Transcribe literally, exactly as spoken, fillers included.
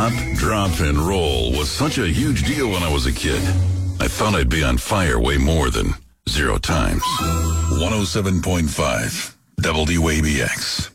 Stop, drop, and roll was such a huge deal when I was a kid. I thought I'd be on fire way more than zero times. one oh seven point five W A B X.